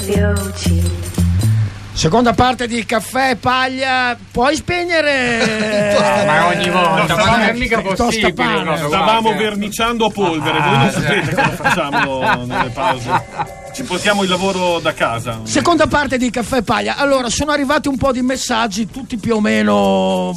Seconda parte di Caffè Paglia. Puoi spegnere? Ma ogni volta, ma non è mica possibile. Stavamo verniciando a polvere. Voi non sapete cosa facciamo nelle pause. Ci portiamo il lavoro da casa. Seconda parte di Caffè Paglia. Allora, sono arrivati un po' di messaggi, tutti più o meno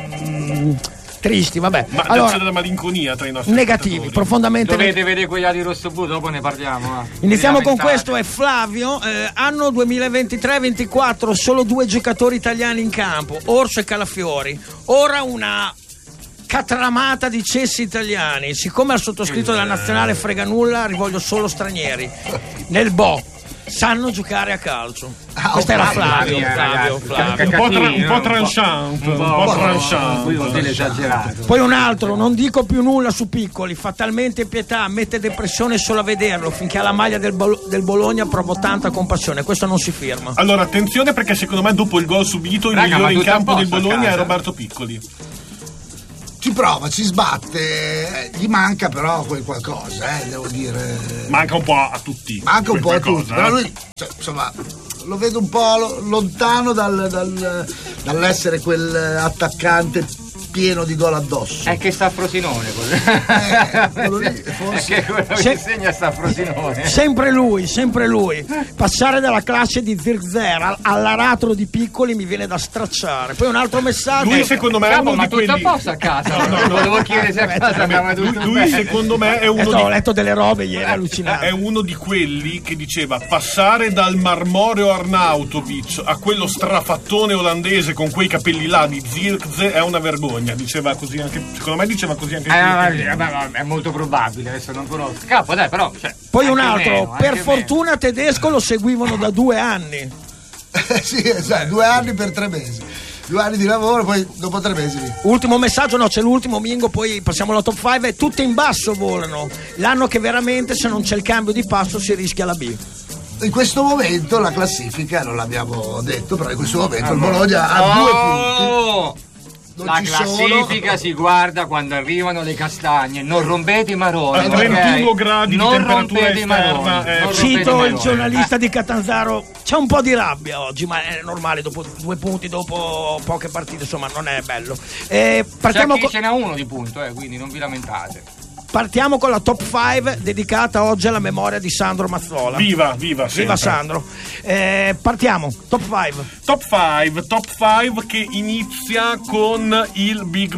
tristi, vabbè. Ma allora, c'è della malinconia tra i nostri negativi, profondamente. Dovete vedere quelli di rosso blu, dopo ne parliamo. Iniziamo con questo, è Flavio. Anno 2023-24, solo 2 giocatori italiani in campo, Orso e Calafiori. Ora una catramata di cessi italiani. Siccome al sottoscritto della nazionale frega nulla, rivoglio solo stranieri. Nel Bo sanno giocare a calcio. Questo era Flavio. Un po' tranchant. Esagerato. Poi un altro, non dico più nulla su Piccoli, fa talmente pietà, mette depressione solo a vederlo, finché ha la maglia del Bologna provo tanta compassione. Questo non si firma. Allora attenzione, perché secondo me dopo il gol subito il migliore in campo del Bologna è Roberto Piccoli. Ci prova, ci sbatte, gli manca però quel qualcosa, devo dire. Manca un po' a tutti. Manca un po' a tutti, però lui, insomma, lo vedo un po' lontano dall'essere quel attaccante pieno di gol addosso. È che sta a Frosinone quello lì, forse. È che quello che segna sta a Frosinone. Sempre lui. Passare dalla classe di Zirzer all'aratro di Piccoli mi viene da stracciare. Poi un altro messaggio. Lui secondo me è uno di quelli. Ma tutto a posto a casa. Volevo chiedere se a casa andava tutto lui bene. secondo me è uno ho letto delle robe ieri allucinanti. È uno di quelli che diceva passare dal marmoreo Arnautovic a quello strafattone olandese con quei capelli là di Zirkzee è una vergogna. Diceva così anche, secondo me diceva così anche è molto probabile, adesso non conosco. Capo, dai, però. Poi un altro, per fortuna Tedesco lo seguivano da 2 anni. Sì, esatto, 2 anni per 3 mesi. 2 anni di lavoro, poi dopo 3 mesi lì. Ultimo messaggio, c'è l'ultimo Mingo, poi passiamo alla top 5. Tutte in basso volano. L'anno che veramente, se non c'è il cambio di passo, si rischia la B. In questo momento la classifica, non l'abbiamo detto, però in questo momento il Bologna ha 2 punti. La classifica si guarda quando arrivano le castagne. Non rompete i maroni. A 31 gradi non di temperatura esterna. Cito il giornalista di Catanzaro. C'è un po' di rabbia oggi, ma è normale, dopo 2 punti, dopo poche partite, insomma, non è bello. Partiamo ce n'è uno di punto, quindi non vi lamentate. Partiamo con la top 5 dedicata oggi alla memoria di Sandro Mazzola. Viva Sandro. Partiamo, top 5. Top 5 che inizia con il big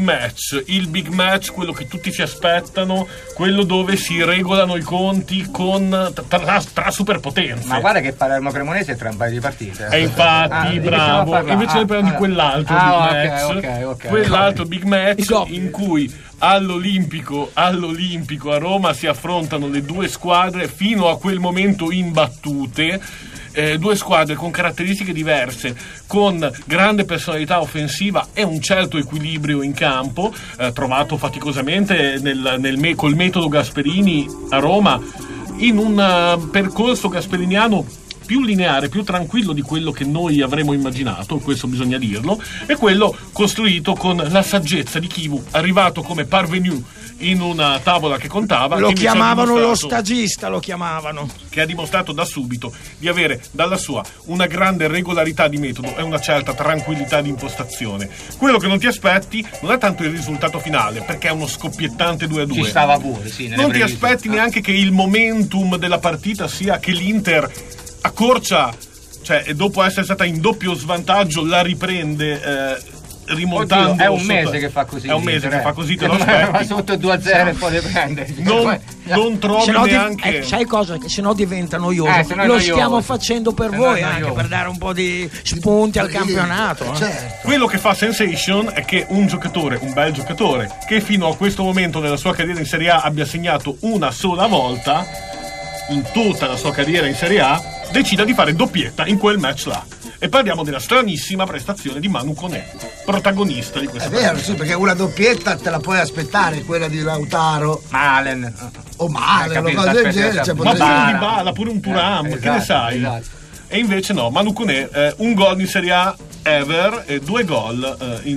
match, quello che tutti si aspettano, quello dove si regolano i conti con tra superpotenze. Ma guarda che Palermo Cremonese è tra un paio di partite. E infatti, bravo. Invece noi parliamo di quell'altro big match. Quell'altro big match in cui all'Olimpico a Roma si affrontano le 2 squadre fino a quel momento imbattute, 2 squadre con caratteristiche diverse, con grande personalità offensiva e un certo equilibrio in campo, trovato faticosamente col metodo Gasperini a Roma, in un percorso gasperiniano più lineare, più tranquillo di quello che noi avremmo immaginato, questo bisogna dirlo, e quello costruito con la saggezza di Chivu, arrivato come parvenu in una tavola che contava. Lo chiamavano lo stagista, che ha dimostrato da subito di avere dalla sua una grande regolarità di metodo e una certa tranquillità di impostazione. Quello che non ti aspetti non è tanto il risultato finale, perché è uno scoppiettante 2-2. Ci stava pure, sì. Non ti aspetti neanche che il momentum della partita sia che l'Inter accorcia, cioè dopo essere stata in doppio svantaggio la riprende rimontando. Oddio, è un mese che fa così. È un mese che fa così, te lo aspetti. Ma sotto 2-0 e poi le prende. Non trovi neanche. Sai cosa? Che se no diventa noioso. Lo stiamo facendo per voi, anche per dare un po' di spunti al campionato. Certo. Quello che fa sensation è che un bel giocatore, che fino a questo momento nella sua carriera in Serie A abbia segnato una sola volta in tutta la sua carriera in Serie A, decida di fare doppietta in quel match là. E parliamo della stranissima prestazione di Manu Koné, protagonista di questa partita. È vero, sì, perché una doppietta te la puoi aspettare, quella di Lautaro. Malen. O Malen, o cose del genere. Ma pure un Dybala, pure un Thuram, che ne sai? Esatto. E invece no, Manu Koné, un gol in Serie A ever e 2 gol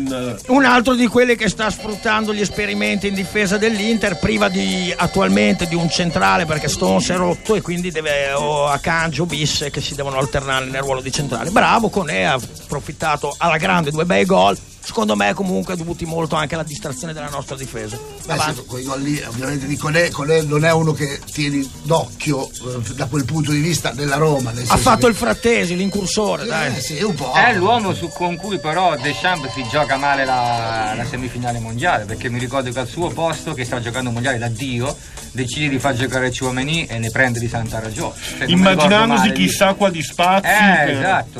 un altro di quelli che sta sfruttando gli esperimenti in difesa dell'Inter, priva attualmente di un centrale perché Stones è rotto e quindi deve Akanji o Bis che si devono alternare nel ruolo di centrale. Bravo, Koné ha approfittato alla grande, 2 bei gol. Secondo me comunque dovuti molto anche alla distrazione della nostra difesa. Sì, quei gol lì ovviamente di Koné non è uno che tieni d'occhio da quel punto di vista della Roma, ha fatto il Frattesi, l'incursore, dai. Sì, un po'. È l'uomo con cui però Deschamps si gioca male la semifinale mondiale, perché mi ricordo che al suo posto, che sta giocando un mondiale da Dio, decide di far giocare Tchouaméni e ne prende di santa ragione. Immaginandosi chissà quali spazi. Esatto.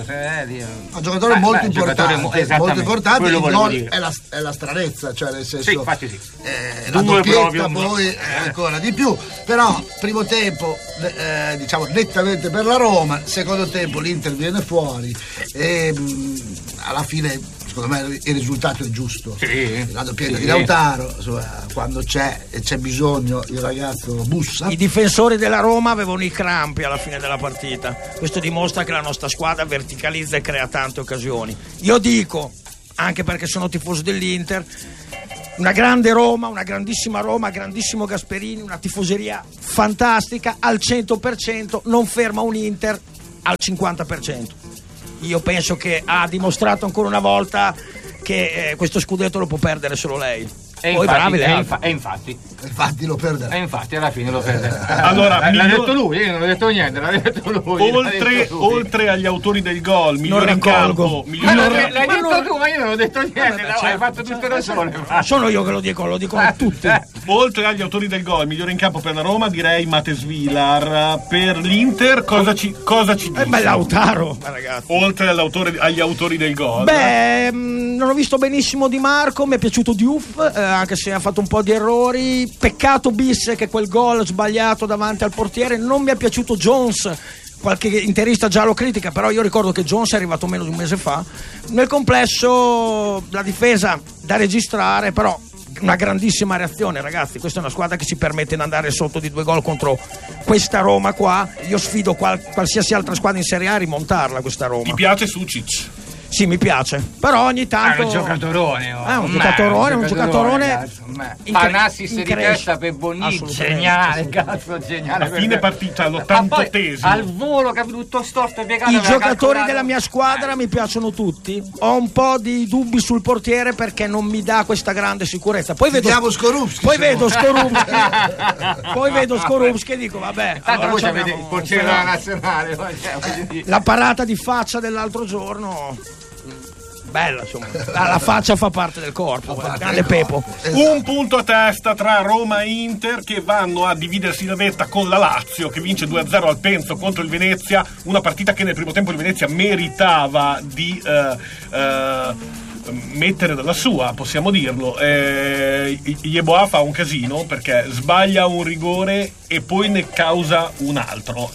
Un giocatore molto importante. Il gol è la stranezza, cioè nel senso, sì, infatti sì. La doppietta poi ancora di più, però primo tempo diciamo nettamente per la Roma, secondo tempo l'Inter viene fuori e alla fine secondo me il risultato è giusto. Sì, la doppietta di Lautaro, insomma, quando c'è bisogno il ragazzo bussa. I difensori della Roma avevano i crampi alla fine della partita, questo dimostra che la nostra squadra verticalizza e crea tante occasioni. Io dico, anche perché sono tifoso dell'Inter, una grande Roma, una grandissima Roma, grandissimo Gasperini, una tifoseria fantastica al 100%, non ferma un Inter al 50%. Io penso che ha dimostrato ancora una volta che questo scudetto lo può perdere solo lei. Poi bravi le altre. Infatti lo perderà. E infatti alla fine lo perderà. Allora, l'ha detto lui, io non ho detto niente, l'ha detto lui. Oltre agli autori del gol, migliore in campo. L'hai detto tu, ma io non ho detto niente, hai fatto tutto da solo. Sono io che lo dico a tutti. Oltre agli autori del gol, migliore in campo per la Roma, direi Matheus Vilar. Per l'Inter cosa ci dici? Lautaro, ragazzi. Oltre agli autori del gol. Non ho visto benissimo Di Marco, mi è piaciuto Diouf, anche se ha fatto un po' di errori. Peccato Bis che quel gol sbagliato davanti al portiere. Non mi è piaciuto Jones, qualche interista già lo critica, però io ricordo che Jones è arrivato meno di un mese fa. Nel complesso la difesa da registrare, però una grandissima reazione, ragazzi. Questa è una squadra che si permette di andare sotto di 2 gol contro questa Roma qua. Io sfido qualsiasi altra squadra in Serie A a rimontarla questa Roma. Ti piace Sucic? Sì, mi piace, però ogni tanto è un giocatorone. Un giocatorone. Panassis di testa per Boni, geniale, cazzo, geniale. A fine partita, all'88esimo. Al volo che ha tutto storto e piegato. I giocatori della mia squadra mi piacciono tutti. Ho un po' di dubbi sul portiere perché non mi dà questa grande sicurezza. Poi vedo Skorupski. Poi vedo Skorupski e dico vabbè. Tanto voi avete il portiere della nazionale. La parata di faccia dell'altro giorno. Bella, insomma, la faccia fa parte del corpo, grande Pepo. Un punto a testa tra Roma e Inter, che vanno a dividersi la vetta con la Lazio, che vince 2-0 al Penzo contro il Venezia, una partita che nel primo tempo il Venezia meritava di mettere dalla sua, possiamo dirlo. Yeboah fa un casino perché sbaglia un rigore e poi ne causa un altro.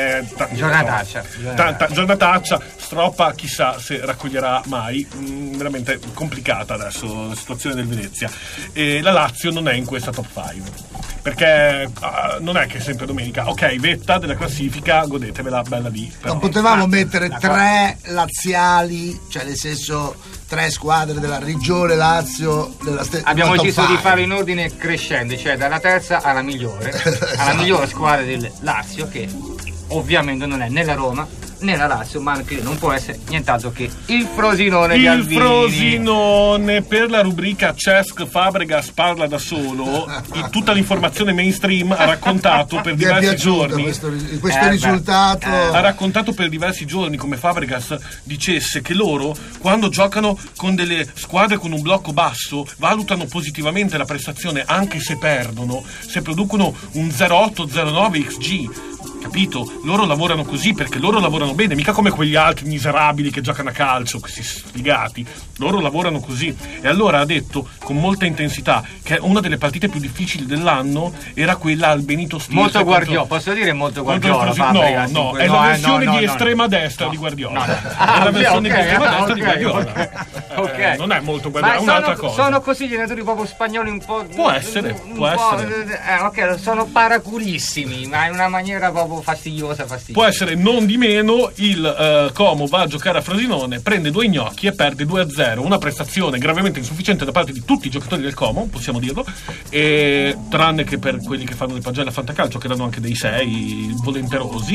Giornataccia, Stroppa chissà se raccoglierà mai. Veramente complicata adesso la situazione del Venezia. E la Lazio non è in questa top 5 perché non è che è sempre domenica. Ok, vetta della classifica, godetevela, bella lì. Non potevamo mettere 3 laziali, cioè nel senso 3 squadre della regione Lazio abbiamo deciso di fare in ordine crescente, cioè dalla terza alla migliore alla migliore squadra del Lazio, che ovviamente non è né la Roma né la Lazio, ma anche non può essere nient'altro che il Frosinone di Albini. Il Frosinone, per la rubrica Cesc Fabregas parla da solo, tutta l'informazione mainstream ha raccontato per diversi giorni questo risultato. Ha raccontato per diversi giorni come Fabregas dicesse che loro, quando giocano con delle squadre con un blocco basso, valutano positivamente la prestazione anche se perdono, se producono un 0,8-0,9 XG. Capito? Loro lavorano così perché loro lavorano bene, mica come quegli altri miserabili che giocano a calcio, questi sfigati. Loro lavorano così. E allora ha detto con molta intensità che una delle partite più difficili dell'anno era quella al Benito Stilfe. Molto Guardiola, posso dire molto Guardiola? No, è la versione di estrema destra di Guardiola. È la versione di estrema destra di Guardiola. Ok. Non è molto Guardiola, è un'altra cosa. Sono così gli allenatori proprio spagnoli un po'. Può essere. Ok, sono paraculissimi, ma in una maniera proprio proprio fastidiosa. Può essere non di meno il Como va a giocare a Frosinone, prende 2 gnocchi e perde 2-0, una prestazione gravemente insufficiente da parte di tutti i giocatori del Como, possiamo dirlo, e tranne che per quelli che fanno le pagelle a Fantacalcio, che danno anche dei 6 volenterosi,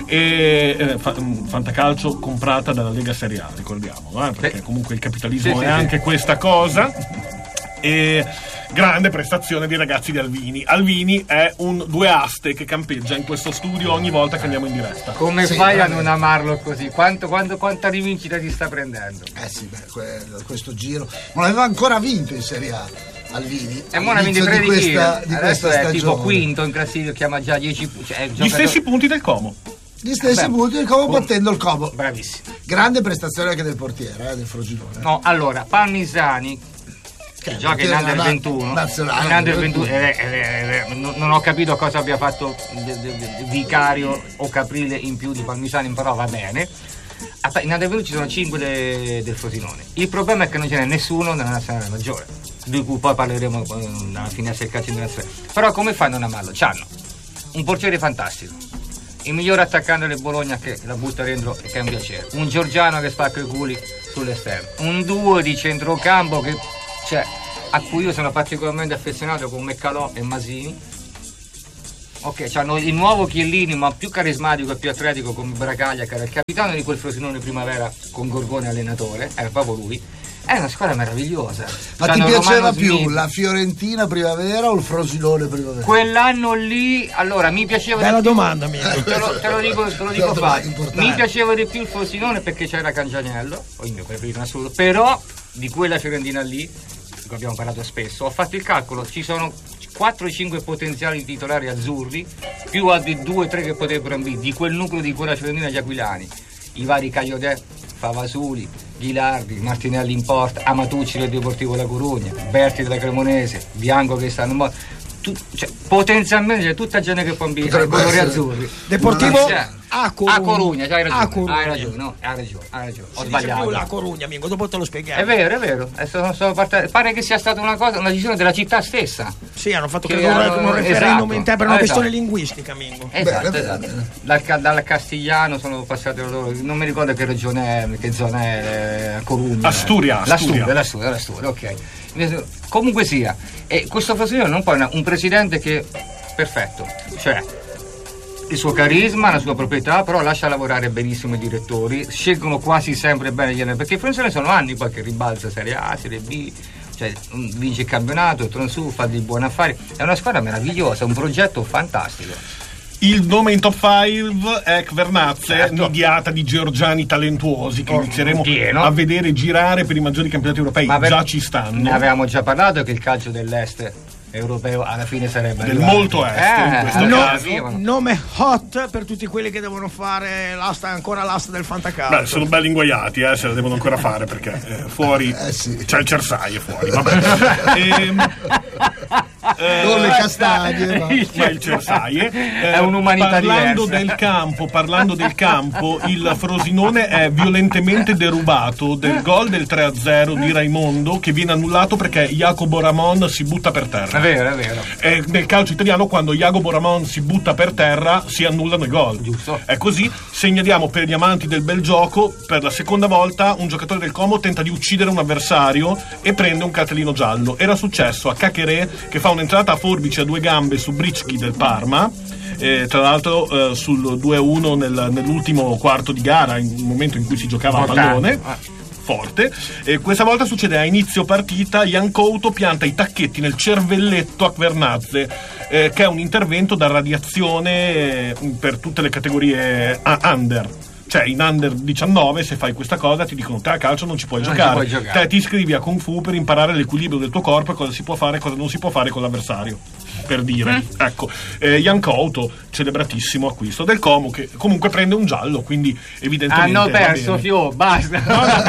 e Fantacalcio comprata dalla Lega Serie A, ricordiamo, perché comunque il capitalismo è anche questa cosa. E grande prestazione dei ragazzi di Alvini. Alvini è un 2 aste che campeggia in questo studio ogni volta che andiamo in diretta. Come fai a non amarlo così? Quanta rivincita ti sta prendendo? Questo giro non aveva ancora vinto in Serie A Alvini, e ora vince 3 di questa stagione, tipo quinto in classifica, chiama già 10 punti, gli stessi punti del Como. Gli stessi punti del Como, battendo il Como. Bravissimo. Grande prestazione anche del portiere, del Frosinone. No, allora, Palmisani, che gioca in Under 21, in Under 21 non ho capito cosa abbia fatto Vicario o Caprile in più di Palmisani, però va bene. In Under 21 ci sono 5 del Frosinone. Il problema è che non ce n'è nessuno nella nazionale maggiore, di cui poi parleremo alla finestra del calcio internazionale. Però come fanno a non amarlo? C'hanno un portiere fantastico, il migliore attaccante del Bologna che la butta dentro e che è un piacere, un Giorgiano che spacca i culi sull'esterno, un duo di centrocampo a cui io sono particolarmente affezionato, con Meccalò e Masini. Ok, c'hanno il nuovo Chiellini, ma più carismatico e più atletico, come Bracaglia, che era il capitano di quel Frosinone Primavera con Gorgone allenatore, era proprio lui. È una squadra meravigliosa. Ma ti piaceva più la Fiorentina Primavera o il Frosinone Primavera? Quell'anno lì, allora, mi piaceva. Bella domanda, mia. Te lo dico facile. Mi piaceva di più il Frosinone perché c'era Cangianiello, il mio preferito in assoluto, però di quella Fiorentina lì, di cui abbiamo parlato spesso, ho fatto il calcolo, ci sono 4-5 potenziali titolari azzurri, più altri 2-3 che potrebbero ambire, di quel nucleo di quella Fiorentina, gli aquilani, i vari Caiodè, Favasuli, Ghilardi, Martinelli in porta, Amatucci del Deportivo La Corugna, Berti della Cremonese, Bianco che stanno potenzialmente c'è tutta gente che può ambire ai colori azzurri. Deportivo a Corugna, hai ragione, no, hai ragione. Ho sbagliato. Più la Corugna, amico, dopo te lo spieghiamo. È vero. Pare che sia stata una decisione della città stessa. Sì, hanno fatto un referendum in te per una questione linguistica, amico. Esatto. Dal castigliano sono passati loro, non mi ricordo che regione è, che zona è Corugna. Asturia, ok. Comunque sia, e questo Frosinone non può un presidente che perfetto, cioè il suo carisma, la sua proprietà, però lascia lavorare benissimo i direttori, scelgono quasi sempre bene gli allenatori, perché il Frosinone sono anni poi che ribalza Serie A, Serie B, cioè vince il campionato, torna su, fa dei buoni affari, è una squadra meravigliosa, un progetto fantastico. Il nome in top 5 è Kvernatze, nidiata di georgiani talentuosi che inizieremo a vedere girare per i maggiori campionati europei. Già ci stanno. Ne avevamo già parlato che il calcio dell'est europeo alla fine sarebbe del molto est in questo caso. Nome hot per tutti quelli che devono fare l'asta del Fantacalcio. Sono belli inguaiati, se la devono ancora fare perché fuori c'è il Cersaie fuori. Non le castagne, ma il Cersaie è un'umanità parlando del campo, il Frosinone è violentemente derubato del gol del 3-0 di Raimondo, che viene annullato perché Jacobo Ramon si butta per terra. È vero. Nel calcio italiano, quando Jacobo Ramon si butta per terra, si annullano i gol. Giusto. È così. Segnaliamo per gli amanti del bel gioco, per la seconda volta un giocatore del Como tenta di uccidere un avversario e prende un cartellino giallo. Era successo a Cacheré, che fa un'entrata a forbice a 2 gambe su Bricchi del Parma. Tra l'altro sul 2-1 nell'ultimo quarto di gara, in un momento in cui si giocava a pallone forte. Questa volta succede a inizio partita, Jan Couto pianta i tacchetti nel cervelletto a Kvernatze, che è un intervento da radiazione per tutte le categorie under. Cioè in under 19 se fai questa cosa ti dicono te a calcio non ci puoi giocare. Te ti iscrivi a Kung Fu per imparare l'equilibrio del tuo corpo e cosa si può fare e cosa non si può fare con l'avversario, per dire. Ecco, Jan Couto, celebratissimo acquisto del Como, che comunque prende un giallo, quindi evidentemente hanno perso Fio, basta.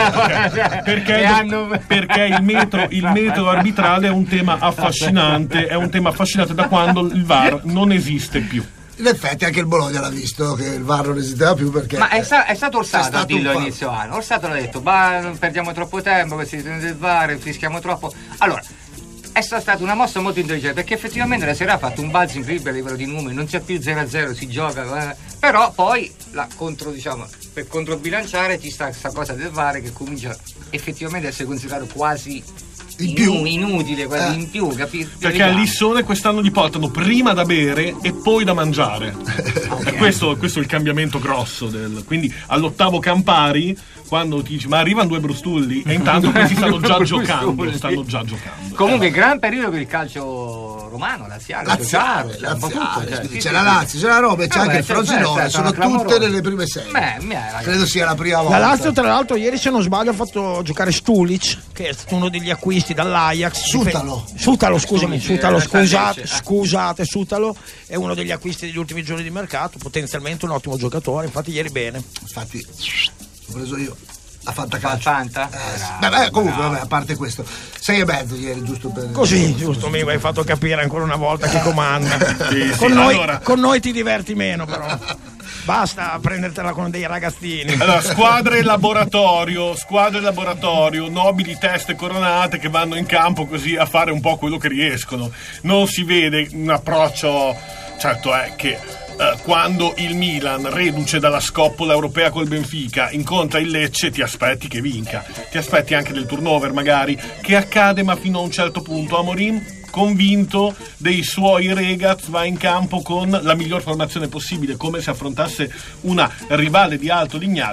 Perché il metro arbitrale è un tema affascinante, da quando il VAR non esiste più. In effetti anche il Bologna l'ha visto che il VAR non esisteva più, perché ma è stato Orsato a dirlo all'inizio anno. Orsato l'ha detto, perdiamo troppo tempo, questi del VAR, fischiamo troppo. Allora, è stata una mossa molto intelligente, perché effettivamente la Serie A ha fatto un balzo incredibile a livello di numeri, non c'è più 0-0, si gioca, però poi per controbilanciare ci sta questa cosa del VAR che comincia effettivamente a essere considerato quasi inutile, quasi in più, capito? Perché a Lissone quest'anno gli portano prima da bere e poi da mangiare. Okay. Questo è il cambiamento grosso quindi all'8° Campari, quando ti dici ma arrivano 2 brustulli, e intanto questi stanno già giocando. Comunque gran periodo per il calcio romano, laziale. C'è la Lazio, c'è la Roma e c'è anche il Frosinone, sono tutte nelle prime 6. Credo sia la prima volta. La Lazio tra l'altro ieri, se non sbaglio, ha fatto giocare Stulic, che è stato uno degli acquisti dall'Ajax. Sutalo, scusate, Sutalo è uno degli acquisti degli ultimi giorni di mercato, potenzialmente un ottimo giocatore, infatti ieri bene. Infatti l'ho preso io a Fantacalcio. Comunque a parte questo, 6,5 ieri, giusto per così, giusto, mi hai fatto capire ancora una volta che comanda. Con noi ti diverti meno, però basta prendertela con dei ragazzini. Allora, squadre laboratorio, nobili teste coronate che vanno in campo così a fare un po' quello che riescono. Non si vede un approccio, certo è che quando il Milan, reduce dalla scoppola europea col Benfica, incontra il Lecce, ti aspetti che vinca, ti aspetti anche del turnover magari, che accade ma fino a un certo punto. Amorim, convinto dei suoi ragazzi, va in campo con la miglior formazione possibile, come se affrontasse una rivale di alto lignale.